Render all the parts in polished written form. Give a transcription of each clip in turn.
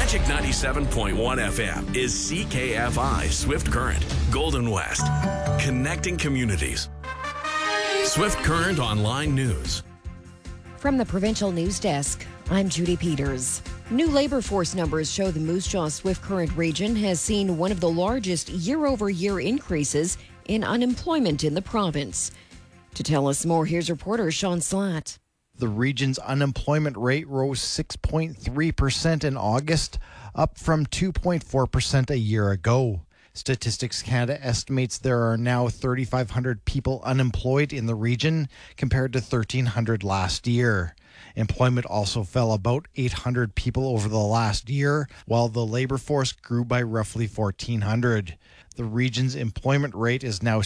Magic 97.1 FM is CKFI Swift Current, Golden West. Connecting communities. Swift Current Online News. From the Provincial News Desk, I'm Judy Peters. New labor force numbers show the Moose Jaw Swift Current region has seen one of the largest year-over-year increases in unemployment in the province. To tell us more, here's reporter Sean Slatt. The region's unemployment rate rose 6.3% in August, up from 2.4% a year ago. Statistics Canada estimates there are now 3,500 people unemployed in the region compared to 1,300 last year. Employment also fell about 800 people over the last year, while the labor force grew by roughly 1,400. The region's employment rate is now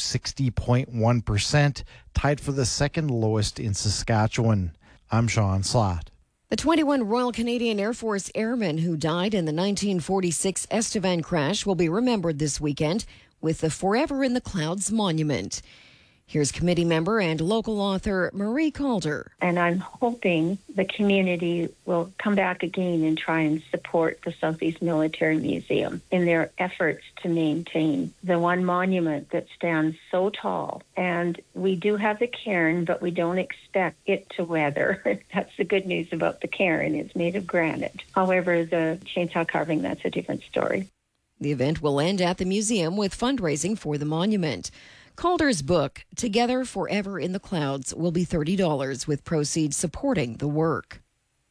60.1%, tied for the second lowest in Saskatchewan. I'm Sean Slatt. The 21 Royal Canadian Air Force airmen who died in the 1946 Estevan crash will be remembered this weekend with the Forever in the Clouds monument. Here's committee member and local author Marie Calder. And I'm hoping the community will come back again and try and support the Southeast Military Museum in their efforts to maintain the one monument that stands so tall. And we do have the cairn, but we don't expect it to weather. That's the good news about the cairn. It's made of granite. However, the chainsaw carving, that's a different story. The event will end at the museum with fundraising for the monument. Calder's book, Together Forever in the Clouds, will be $30 with proceeds supporting the work.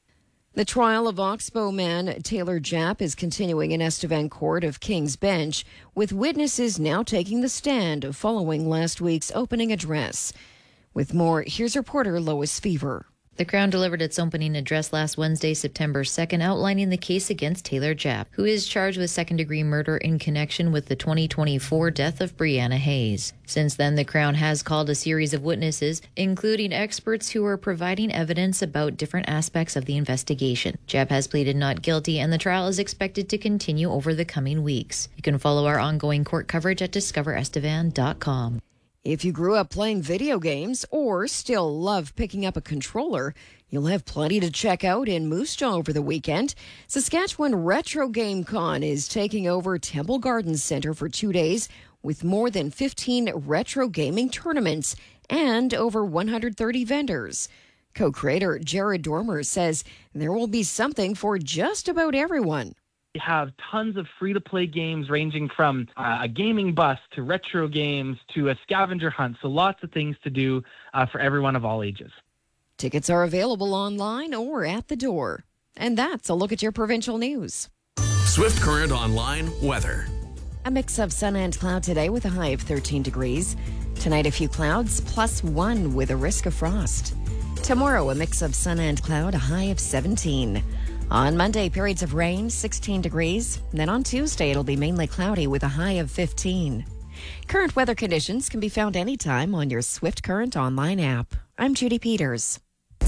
The trial of Oxbow man Taylor Japp is continuing in Estevan Court of King's Bench, with witnesses now taking the stand following last week's opening address. With more, here's reporter Lois Fever. The Crown delivered its opening address last Wednesday, September 2nd, outlining the case against Taylor Japp, who is charged with second-degree murder in connection with the 2024 death of Brianna Hayes. Since then, the Crown has called a series of witnesses, including experts who are providing evidence about different aspects of the investigation. Japp has pleaded not guilty, and the trial is expected to continue over the coming weeks. You can follow our ongoing court coverage at discoverestevan.com. If you grew up playing video games or still love picking up a controller, you'll have plenty to check out in Moose Jaw over the weekend. Saskatchewan Retro Game Con is taking over Temple Gardens Centre for 2 days with more than 15 retro gaming tournaments and over 130 vendors. Co-creator Jared Dormer says there will be something for just about everyone. We have tons of free-to-play games ranging from a gaming bus to retro games to a scavenger hunt. So lots of things to do for everyone of all ages. Tickets are available online or at the door. And that's a look at your provincial news. Swift Current Online weather. A mix of sun and cloud today with a high of 13 degrees. Tonight, a few clouds, +1 with a risk of frost. Tomorrow, a mix of sun and cloud, a high of 17. On Monday, periods of rain, 16 degrees. Then on Tuesday, it'll be mainly cloudy with a high of 15. Current weather conditions can be found anytime on your Swift Current online app. I'm Judy Peters.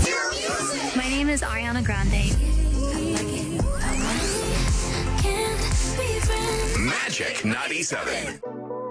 My name is Ariana Grande. Magic 97.